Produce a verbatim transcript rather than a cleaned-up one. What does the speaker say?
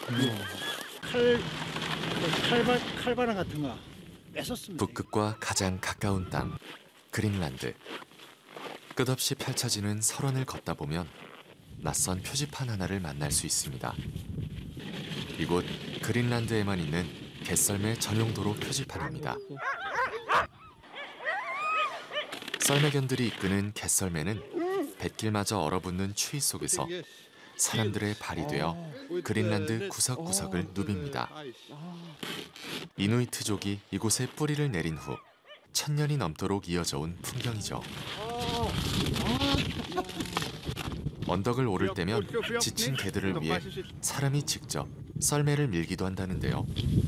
칼, 그 칼바, 칼바람 같은 거 뺏었습니다. 북극과 가장 가까운 땅, 그린란드. 끝없이 펼쳐지는 설원을 걷다 보면 낯선 표지판 하나를 만날 수 있습니다. 이곳 그린란드에만 있는 개썰매 전용 도로 표지판입니다. 썰매견들이 이끄는 개썰매는 뱃길마저 얼어붙는 추위 속에서 사람들의 발이 되어 그린란드 구석구석을 누빕니다. 이누이트족이 이곳에 뿌리를 내린 후 천년이 넘도록 이어져 온 풍경이죠. 언덕을 오를 때면 지친 개들을 위해 사람이 직접 썰매를 밀기도 한다는데요.